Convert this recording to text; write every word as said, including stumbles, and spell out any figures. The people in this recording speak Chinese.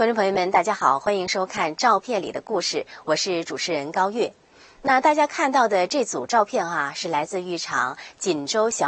观众朋友们，大家好，欢迎收看《照片里的故事》，我是主持人高月。那大家看到的这组照片啊，是来自一场锦州小